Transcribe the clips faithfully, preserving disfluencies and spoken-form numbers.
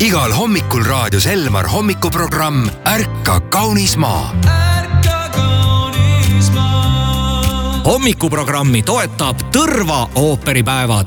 Igal hommikul raadios Elmar hommikuprogramm Ärka kaunis maa. Hommikuprogrammi toetab Tõrva ooperipäevad.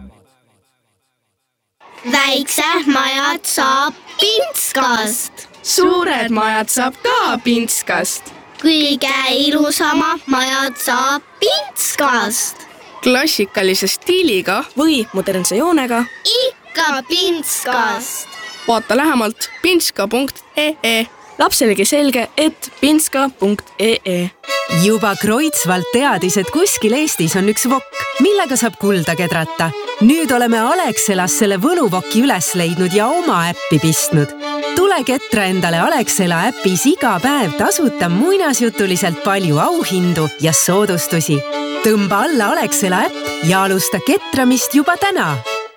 Väiksed majad saab Pintskast. Suured majad saab ka Pintskast. Kõige ilusama majad saab Pintskast. Klassikalise stiiliga või modernse joonega ikka Pintskast. Vaata lähemalt pintska punkt ee ee. Lapselegi selge, et pintska punkt ee ee. Juba Kreutzwald teadis, et kuskil Eestis on üks vokk, millega saab kulda kedrata. Nüüd oleme Alexelas selle võluvokki üles leidnud ja oma äppi pistnud. Tule ketra endale Alexela äppis iga päev tasuta muinasjutuliselt palju auhindu ja soodustusi. Tõmba alla Alexela äpp ja alusta ketramist juba täna.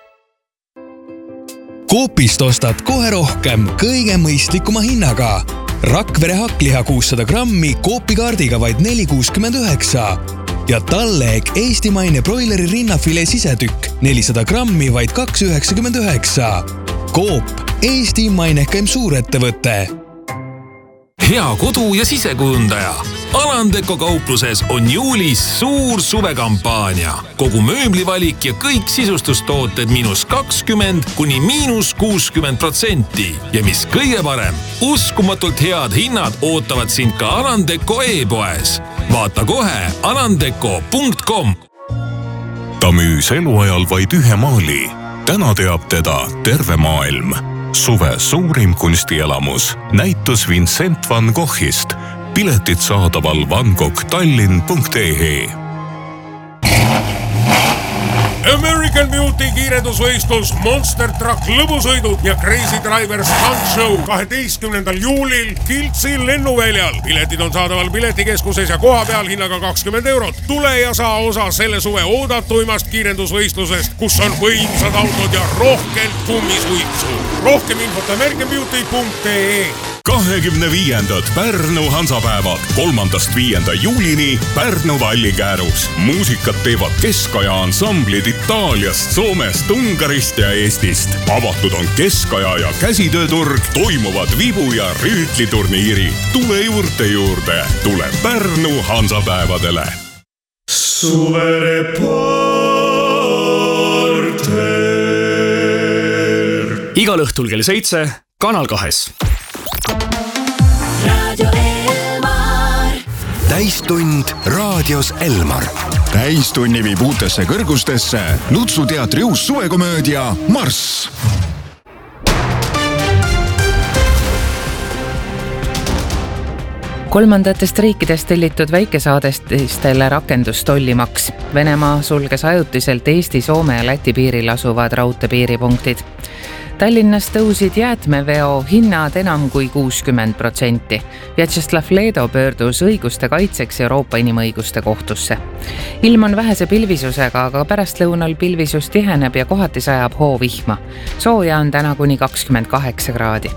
Coopist ostad kohe rohkem kõige mõistlikuma hinnaga. Rakvere hakkliha kuussada grammi Coopi kaardiga vaid neli kuuskümmend üheksa ja talleeg eestimaine broileri rinnafile sisetükk nelisada grammi vaid kaks üheksakümmend üheksa. Coop, Eesti mainekaim suurettevõte. Hea kodu- ja sisekujundaja. Alandeko kaupluses on juulis suur suvekampaania. Kogu mööblivalik ja kõik sisustustooted miinus kakskümmend kuni miinus kuuskümmend protsenti. Ja mis kõige parem, uskumatult head hinnad ootavad sind ka Alandeko e-poes. Vaata kohe alandeko punkt com. Ta müüs eluajal vaid ühe maali. Täna teab teda terve maailm. Suve suurim kunstielamus. Näitus Vincent van Goghist. Piletid saadaval van gogh tallinn punkt ee. American Beauty kiirendusvõistlus, Monster Truck lõbusõidud ja Crazy Driver Stunt Show kaheteistkümnendal juulil Kiltsi lennuväljal. Piletid on saadaval piletikeskuses ja koha peal hinnaga kakskümmend eurot. Tule ja saa osa selle suve oodatuimast kiirendusvõistlusest, kus on võimsad autod ja rohkelt kummisuitsu. Rohkem infot American Beauty punkt ee. kahekümne viiendad Pärnu Hansapäevad kolmandast viienda juulini Pärnu Vallikäärus. Muusikat teevad keskaja ansamblid Itaaliast, Soomest, Ungarist ja Eestist. Avatud on keskaja ja käsitööturg, toimuvad vibu- ja rüütliturniiri. Tule juurde juurde, tule Pärnu Hansapäevadele. Suvereporter. Igal õhtul kell seitse, Kanal kahes. Radio Elmar. Täistund raadios Elmar. Täistunni viib uutesse kõrgustesse Lutsu teatri uus suvekomöödia Marss. Kolmandatest riikidest tellitud väikesaadestistele rakendus tollimaks. Venemaa sulges ajutiselt Eesti, Soome ja Läti piiril asuvad raudteepiiripunktid. Tallinnas tõusid jäätmeveo hinnad enam kui kuuskümmend protsenti. Vjatšeslav Ledo pöördus õiguste kaitseks Euroopa inimõiguste kohtusse. Ilm on vähese pilvisusega, aga pärastlõunal pilvisus tiheneb ja kohati sajab hoovihma. Sooja on täna kuni kakskümmend kaheksa kraadi.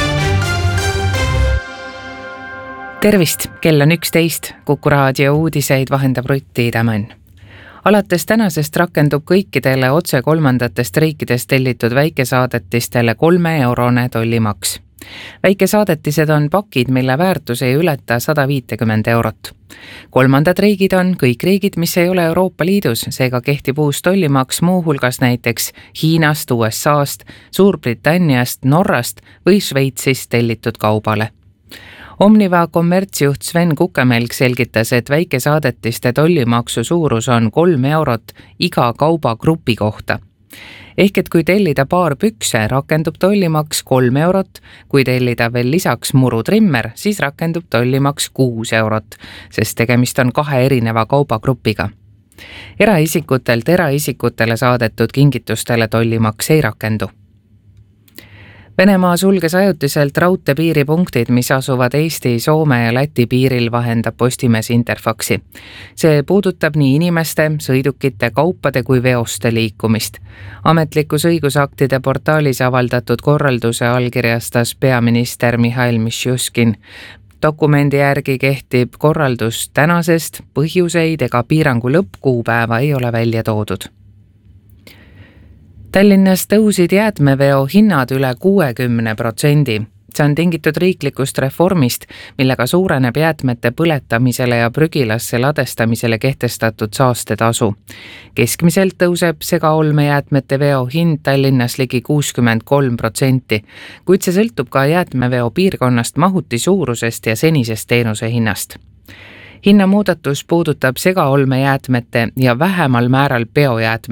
Tervist, kell on üksteist, Kuku raadio uudiseid vahendab Rutti Idamann. Alates tänasest rakendub kõikidele otse kolmandatest riikidest tellitud väikesaadetistele kolme eurone tollimaks. Väikesaadetised on pakid, mille väärtus ei ületa sada viitekümmend eurot. Kolmandad riigid on kõik riigid, mis ei ole Euroopa Liidus, seega kehtib uus tollimaks muuhulgas näiteks Hiinast, U S A-st, Suurbritanniast, Norrast või Šveitsist tellitud kaubale. Omniva kommertsjuht Sven Kukemelk selgitas, et väikesaadetiste tollimaksu suurus on kolm eurot iga kaubagrupi kohta. Ehk et kui tellida paar pükse, rakendub tollimaks kolm eurot, kui tellida veel lisaks murutrimmer, siis rakendub tollimaks kuus eurot, sest tegemist on kahe erineva kaubagrupiga. Eraisikutelt eraisikutele saadetud kingitustele tollimaks ei rakendu. Venemaa sulges ajutiselt raudteepiiripunktid, mis asuvad Eesti, Soome ja Läti piiril, vahendab Postimees Interfaxi. See puudutab nii inimeste, sõidukite, kaupade kui veoste liikumist. Ametlikus õigusaktide portaalis avaldatud korralduse allkirjastas peaminister Mihhail Mishustin. Dokumendi järgi kehtib korraldus tänasest, põhjuseid ega piirangu lõppkuupäeva ei ole välja toodud. Tallinnas tõusid jäätmeveo hinnad üle kuuekümne protsendi. See on tingitud riiklikust reformist, millega suureneb jäätmete põletamisele ja prügilasse ladestamisele kehtestatud saastetasu. Keskmiselt tõuseb segaolmejäätmete veo hind Tallinnas ligi kuuskümmend kolm protsenti, kuid see sõltub ka jäätmeveo piirkonnast, mahuti suurusest ja senisest teenuse hinnast. Hinnamuudatus puudutab segaolmejäätmete ja vähemal määral biojäätmete